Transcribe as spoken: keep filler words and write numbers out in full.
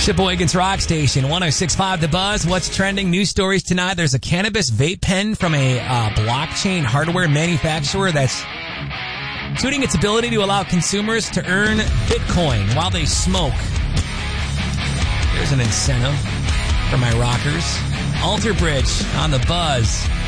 Sheboygan's Rock Station, one oh six point five The Buzz. What's trending? News stories tonight. There's a cannabis vape pen from a uh, blockchain hardware manufacturer that's suiting its ability to allow consumers to earn Bitcoin while they smoke. There's an incentive for my rockers. Alter Bridge on The Buzz.